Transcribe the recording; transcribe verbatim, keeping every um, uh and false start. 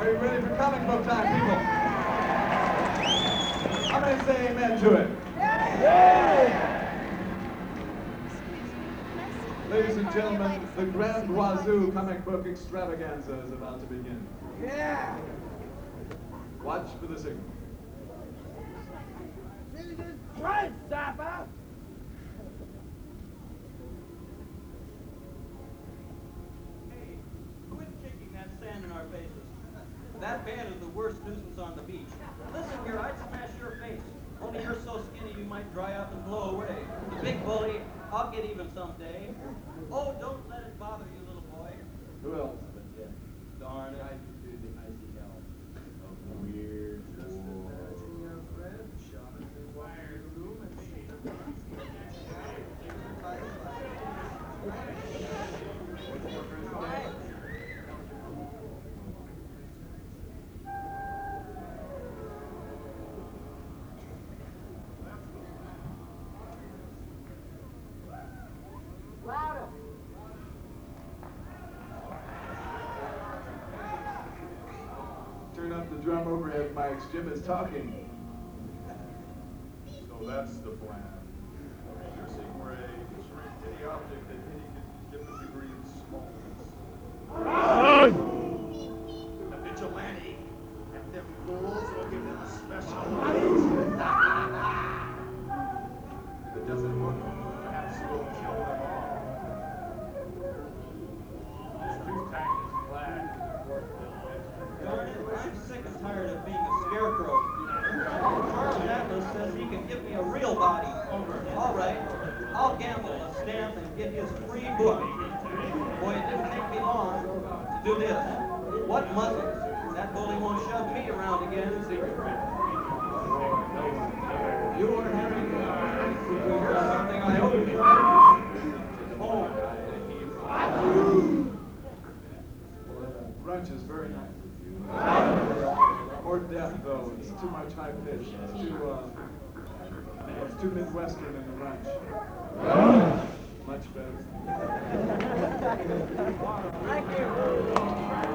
Are you ready for comic book time, people? I'm going to say amen to it. Ladies and gentlemen, the Grand Wazoo comic book extravaganza is about to begin. Yeah! Watch for the signal. Citizen Crime Stopper! Hey, quit kicking that sand in our faces. That band is the worst nuisance on the beach. Listen here, I'd smash your face. Only you're so skinny you might dry up and blow away. The big bully, I'll get even someday. Oh, don't let it bother you, little boy. Who else but Jim? Darn it. I could do the icy hell of weird. Just imagine your friend shot in his wire room and Louder! Turn up the drum overhead mics. Jim is talking. So that's the plan. Piercing ray to shrink any object at any different degree of smallness. A vigilante. If them fools will give them a special If it doesn't work, perhaps we'll kill them all. This two-tank is flag. Darn it, I'm sick and tired of being a scarecrow. Charles Atlas says he can give me a real body. All right, I'll gamble a stamp and get his free book. Boy, it didn't take me long to do this. What muscles? That bully won't shove me around again. You are having here's something I owe you. Oh. Brunch is very nice. Or death, though. It's too much high pitch. It's too, uh, it's too Midwestern in the brunch. Much better. Thank you.